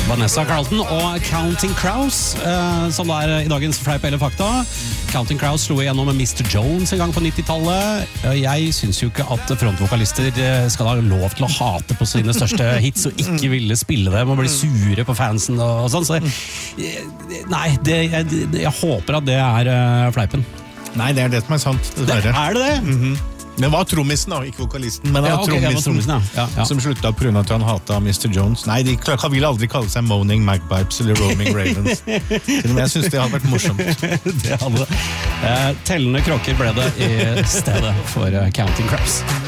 Vanessa Carlton og Counting Crows, som det I dagens Fleip eller Fakta. Counting Crows slo igjennom med Mr. Jones en gang på 90-tallet. Jeg synes jo ikke at frontvokalister skal ha lov til å hate på sine største hits og ikke ville spille dem og bli sure på fansen og sånn. Så nei, jeg håper at det fleipen. Nei, det det som sant, dessverre. Det det? Det var trommisen da, ikke vokalisten, men det var trommisen ja. Som sluttet på grunn av at han hatet Mr. Jones. Nei, de vil aldri kalle seg Moaning Magpipes eller Roaming Ravens. Men jeg synes det hadde vært morsomt. Det hadde. Tellende krokker ble det I stedet for Counting Crows.